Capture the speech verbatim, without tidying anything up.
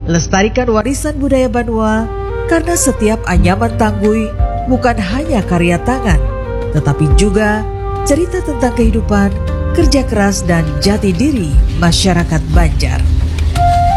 Lestarikan warisan budaya Banua, karena setiap anyaman Tanggui bukan hanya karya tangan, tetapi juga cerita tentang kehidupan, kerja keras, dan jati diri masyarakat Banjar.